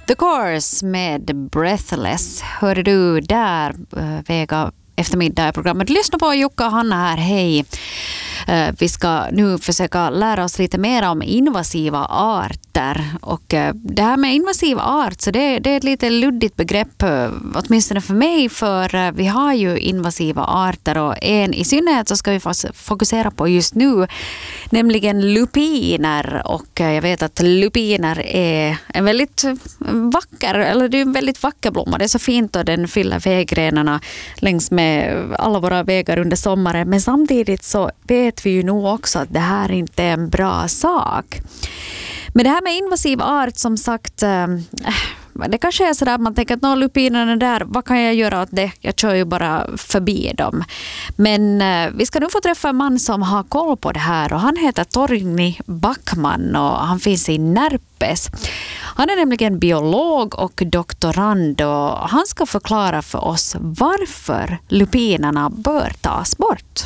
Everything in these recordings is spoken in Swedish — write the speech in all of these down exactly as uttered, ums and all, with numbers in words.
The Course med Breathless hörde du där Vega eftermiddag i programmet. Lyssna på Jukka och Hanna här, hej. Vi ska nu försöka lära oss lite mer om invasiva arter. Och det här med invasiv art, så det, det är ett lite luddigt begrepp, åtminstone för mig, för vi har ju invasiva arter och en i synnerhet så ska vi fokusera på just nu, nämligen lupiner. Och jag vet att lupiner är en väldigt vacker, eller det är en väldigt vacker blomma. Det är så fint och den fyller vägrenarna längs med alla våra vägar under sommaren. Men samtidigt så vet vi ju nog också att det här inte är en bra sak. Men det här med invasiv art, som sagt, det kanske är så där att man tänker att nå, lupinerna där, vad kan jag göra åt det? Jag kör ju bara förbi dem. Men vi ska nu få träffa en man som har koll på det här och han heter Torgny Backman och han finns i Närpes. Han är nämligen biolog och doktorand och han ska förklara för oss varför lupinerna bör tas bort.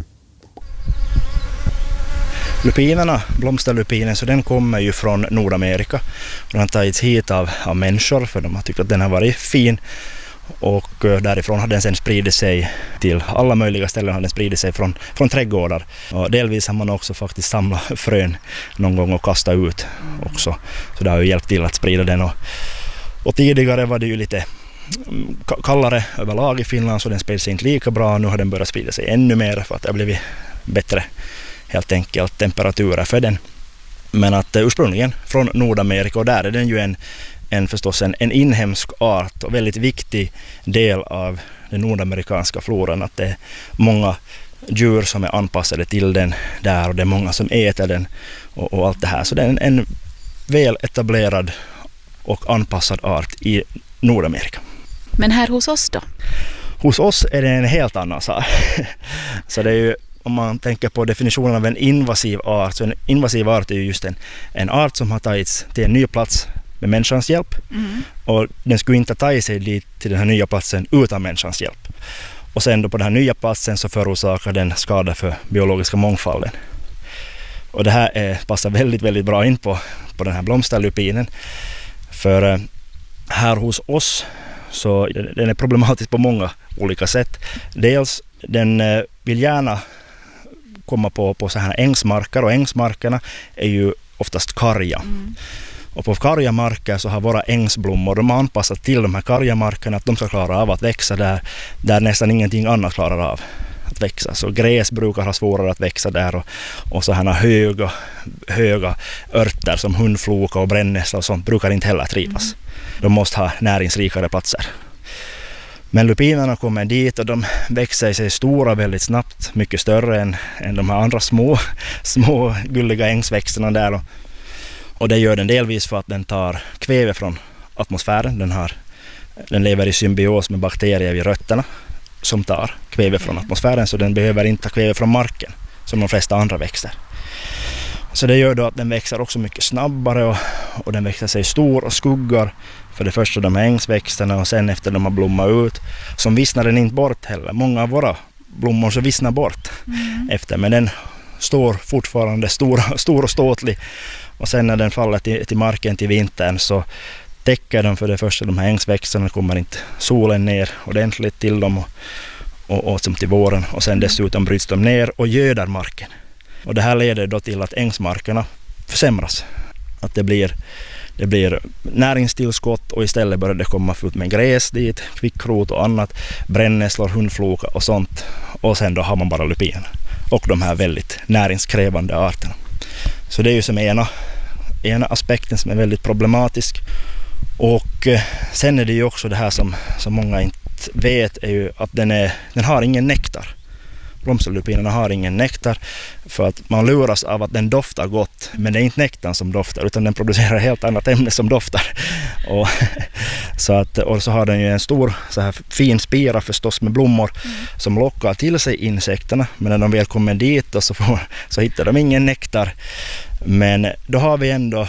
Lupinerna, blomsterlupinen, så den kommer ju från Nordamerika och den har tagits hit av, av människor för de har tyckt att den har varit fin och därifrån har den sen spridit sig till alla möjliga ställen, har den spridit sig från, från trädgårdar och delvis har man också faktiskt samlat frön någon gång och kastat ut också, så det har ju hjälpt till att sprida den och, och tidigare var det ju lite kallare överlag i Finland så den spred sig inte lika bra, nu har den börjat sprida sig ännu mer för att det har blivit bättre helt enkelt temperaturer för den. Men att ursprungligen från Nordamerika och där är den ju en, en förstås en, en inhemsk art och väldigt viktig del av den nordamerikanska floran. Att det är många djur som är anpassade till den där och det är många som äter den och, och allt det här. Så det är en, en väl etablerad och anpassad art i Nordamerika. Men här hos oss då? Hos oss är det en helt annan sak. Så det är ju, om man tänker på definitionen av en invasiv art, så en invasiv art är ju just en, en art som har tagits till en ny plats med människans hjälp. Mm. Och den skulle inte ta sig dit till den här nya platsen utan människans hjälp. Och sen då på den här nya platsen så förorsakar den skada för biologiska mångfalden. Och det här är, passar väldigt, väldigt bra in på, på den här blomsterlupinen. För här hos oss så den är problematisk på många olika sätt. Dels den vill gärna komma på, på så här ängsmarker och ängsmarkerna är ju oftast karga. Mm. Och på karga marker så har våra ängsblommor, de har anpassat till de här karga markerna att de ska klara av att växa där, där nästan ingenting annat klarar av att växa. Så gräs brukar ha svårare att växa där och, och så här höga, höga örter som hundfloka och brännässla och sånt brukar inte heller trivas. Mm. De måste ha näringsrikare platser. Men lupinerna kommer dit och de växer sig stora väldigt snabbt, mycket större än, än de här andra små, små gulliga ängsväxterna där. Och, och det gör den delvis för att den tar kväve från atmosfären. Den, har, den lever i symbios med bakterier vid rötterna som tar kväve från atmosfären, så den behöver inte ta kväve från marken som de flesta andra växter. Så det gör då att den växer också mycket snabbare och, och den växer sig stor och skuggar för det första de här ängsväxterna och sen efter de har blommat ut. Som vissnar den inte bort heller. Många av våra blommor så vissnar bort mm. efter, men den står fortfarande stor, stor och ståtlig. Och sen när den faller till, till marken till vintern så täcker de för det första de här ängsväxterna, kommer inte solen ner ordentligt till dem och, och, och som till våren. Och sen dessutom bryts de ner och göder marken. Och det här leder då till att ängsmarkerna försämras. Att det blir, det blir näringstillskott och istället börjar det komma fullt med gräs dit, kvickrot och annat, brännässlor, hundfloka och sånt. Och sen då har man bara lupiner och de här väldigt näringskrävande arterna. Så det är ju som ena, ena aspekten som är väldigt problematisk. Och eh, sen är det ju också det här som, som många inte vet är ju att den, är, den har ingen nektar. Blomsterlupinerna har ingen nektar för att man luras av att den doftar gott, men det är inte nektarn som doftar utan den producerar helt annat ämne som doftar. Och så, att, och så har den ju en stor så här fin spira förstås med blommor mm. som lockar till sig insekterna, men när de väl kommer dit och så, får, så hittar de ingen nektar. Men då har vi ändå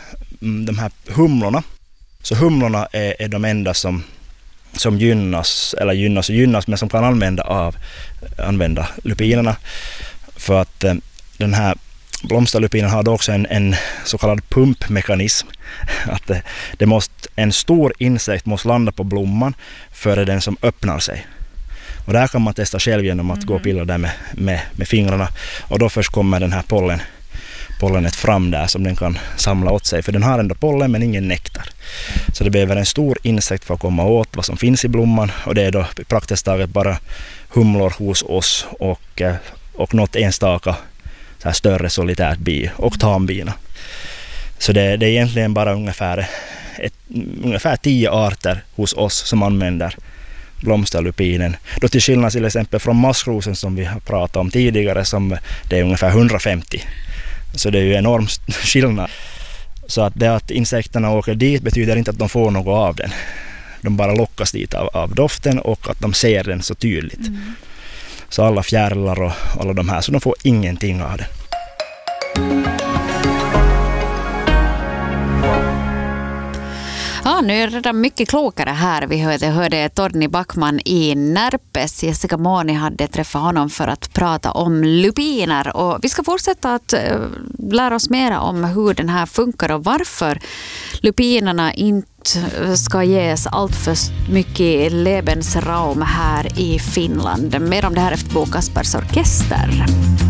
de här humlorna. Så humlorna är, är de enda som som gynnas, eller gynnas och gynnas, men som kan använda av använda lupinerna. För att eh, den här blomsterlupinen har då också en, en så kallad pumpmekanism. Att det, det måste, en stor insekt måste landa på blomman före den som öppnar sig. Och det här kan man testa själv genom att mm. gå och pilla där med, med, med fingrarna. Och då först kommer den här pollen, pollenet fram där som den kan samla åt sig. För den har ändå pollen men ingen nektar. Så det behöver en stor insekt för att komma åt vad som finns i blomman. Och det är då praktiskt taget bara humlor hos oss och, och något enstaka så här större solitärt bi och tambina. Så det, det är egentligen bara ungefär, ett, ungefär tio arter hos oss som använder blomsterlupinen. Då till skillnad till exempel från maskrosen som vi har pratat om tidigare som det är ungefär hundrafemtio. Så det är ju enorm skillnad. Så att det att insekterna åker dit betyder inte att de får något av den. De bara lockas dit av, av doften och att de ser den så tydligt. Mm. Så alla fjärilar och alla de här, så de får ingenting av det. Ja, nu är det redan mycket klokare här. Vi hörde, hörde Torgny Backman i Närpes. Jessica Moni hade träffat honom för att prata om lupiner. Och vi ska fortsätta att uh, lära oss mer om hur den här funkar och varför lupinerna inte ska ges allt för mycket Lebensraum här i Finland. Mer om det här efter Bo Kaspers Orkester.